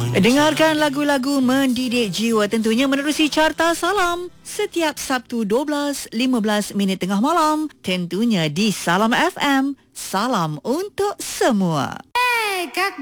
Dengarkan lagu-lagu mendidik jiwa tentunya menerusi Carta Salam setiap Sabtu 12.15 minit tengah malam tentunya di Salam FM. Salam untuk semua.